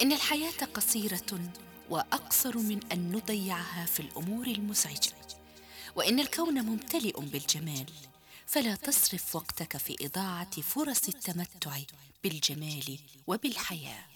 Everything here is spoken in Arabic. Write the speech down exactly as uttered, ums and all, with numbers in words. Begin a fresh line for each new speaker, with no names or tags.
إن الحياة قصيرة وأقصر من أن نضيعها في الأمور المزعجة، وإن الكون ممتلئ بالجمال، فلا تصرف وقتك في إضاعة فرص التمتع بالجمال وبالحياة.